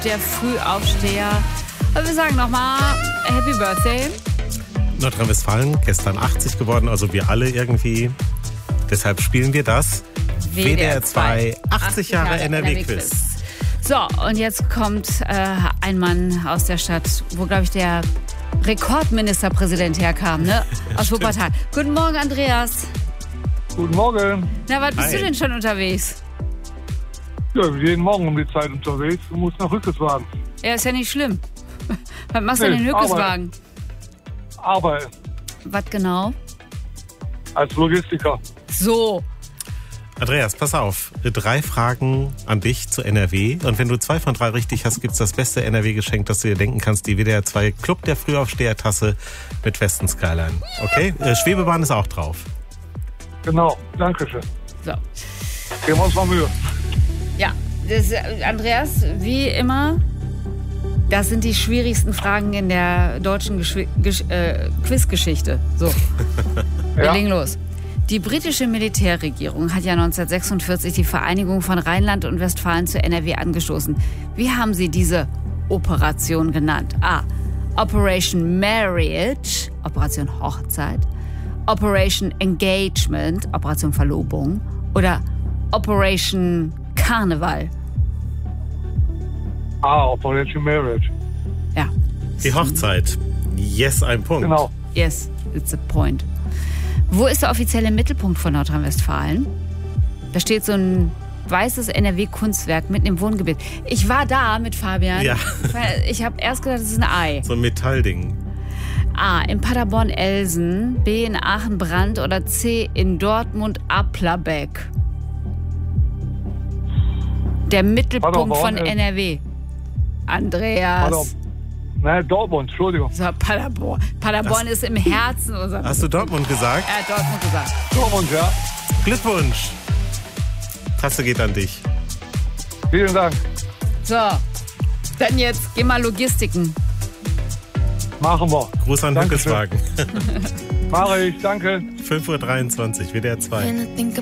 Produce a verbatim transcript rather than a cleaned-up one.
der Frühaufsteher. Aber wir sagen nochmal Happy Birthday. Nordrhein-Westfalen, gestern achtzig geworden, also wir alle irgendwie. Deshalb spielen wir das W D R zwei achtzig Jahre N R W-Quiz. So, und jetzt kommt äh, ein Mann aus der Stadt, wo, glaube ich, der Rekordministerpräsident herkam, ne? Aus Wuppertal. Guten Morgen, Andreas. Guten Morgen. Na, was bist Hi. du denn schon unterwegs? Ja, jeden Morgen um die Zeit unterwegs und muss nach Hückeswagen. Ja, ist ja nicht schlimm. Was machst du denn in Nee, Hückeswagen? Aber Was genau? als Logistiker. So. Andreas, pass auf. Drei Fragen an dich zu N R W. Und wenn du zwei von drei richtig hast, gibt's das beste N R W-Geschenk, das du dir denken kannst. Die W D R zwei Club der Frühaufsteher-Tasse mit Western Skyline. Okay? Äh, Schwebebahn ist auch drauf. Genau, danke schön. So. Geben wir uns mal Mühe. Ja, das, äh, Andreas, wie immer, das sind die schwierigsten Fragen in der deutschen Geschwi- Gesch- äh, Quizgeschichte. So, wir Ja. legen los. Die britische Militärregierung hat ja neunzehnhundertsechsundvierzig die Vereinigung von Rheinland und Westfalen zu N R W angestoßen. Wie haben sie diese Operation genannt? A. Operation Marriage, Operation Hochzeit. Operation Engagement, Operation Verlobung. Oder Operation Karneval. Ah, Operation Marriage. Ja. Die Hochzeit. Yes, ein Punkt. Genau. Yes, it's a point. Wo ist der offizielle Mittelpunkt von Nordrhein-Westfalen? Da steht so ein weißes N R W-Kunstwerk mitten im Wohngebiet. Ich war da mit Fabian. Ja. Ich habe erst gedacht, das ist ein Ei. So ein Metallding. A. In Paderborn-Elsen, B. in Aachen-Brand oder C. in Dortmund-Applerbeck. Der Mittelpunkt Paderborn, von äh, N R W. Andreas. Pader- Nein, Dortmund, Entschuldigung. So, Paderborn. Paderborn ist im Herzen unserer. Hast du Dortmund gesagt? Er hat Dortmund gesagt. Dortmund, ja. Glückwunsch. Tasse geht an dich. Vielen Dank. So, dann jetzt geh mal Logistiken. Machen wir. Gruß an Dankeschön. Hückeswagen. Mache ich, danke. fünf Uhr dreiundzwanzig, W D R zwei.